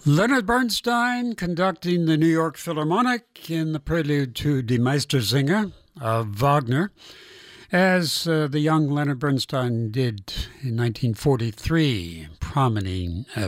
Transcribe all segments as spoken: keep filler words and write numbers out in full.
Leonard Bernstein conducting the New York Philharmonic in the prelude to Die Meistersinger of Wagner, as uh, the young Leonard Bernstein did in nineteen forty-three, prominent, uh,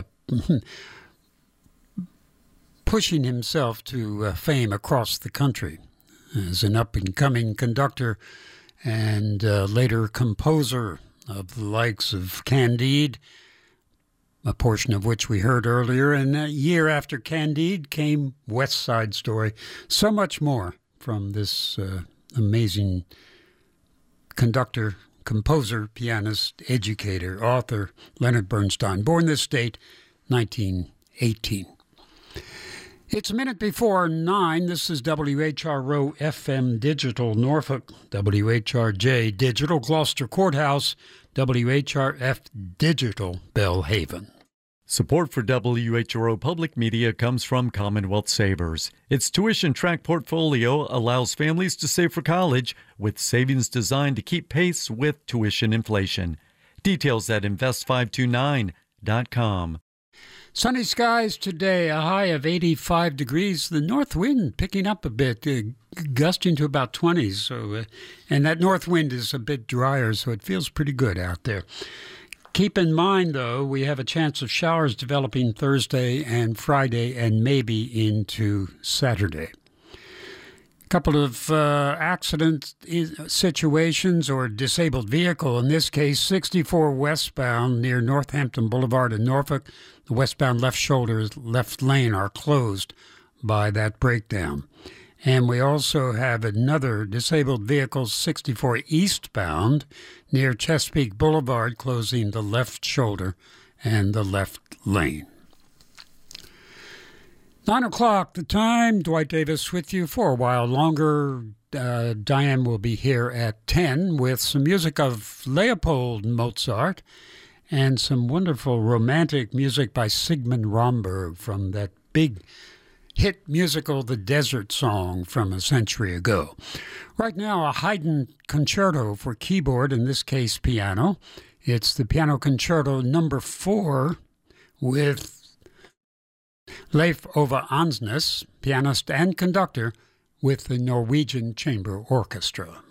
pushing himself to uh, fame across the country as an up-and-coming conductor and uh, later composer of the likes of Candide, a portion of which we heard earlier. And a year after Candide came West Side Story. So much more from this uh, amazing conductor, composer, pianist, educator, author, Leonard Bernstein, born this date, nineteen eighteen. It's a minute before nine. This is W H R O F M Digital Norfolk, W H R J Digital Gloucester Courthouse, W H R F Digital Bellhaven. Support for W H R O Public Media comes from Commonwealth Savers. Its tuition track portfolio allows families to save for college with savings designed to keep pace with tuition inflation. Details at invest five two nine dot com. Sunny skies today, a high of eighty-five degrees. The north wind picking up a bit, uh, gusting to about twenty. So, uh, and that north wind is a bit drier, so it feels pretty good out there. Keep in mind, though, we have a chance of showers developing Thursday and Friday and maybe into Saturday. A couple of uh, accident situations or disabled vehicle. In this case, sixty-four westbound near Northampton Boulevard in Norfolk. The westbound left shoulder, left lane are closed by that breakdown. And we also have another disabled vehicle, sixty-four eastbound near Chesapeake Boulevard, closing the left shoulder and the left lane. Nine o'clock, the time. Dwight Davis with you for a while longer. Uh, Diane will be here at ten with some music of Leopold Mozart and some wonderful romantic music by Sigmund Romberg from that big hit musical, The Desert Song, from a century ago. Right now, a Haydn concerto for keyboard, in this case piano. It's the Piano Concerto number four with Leif Ove Ansnes, pianist and conductor, with the Norwegian Chamber Orchestra.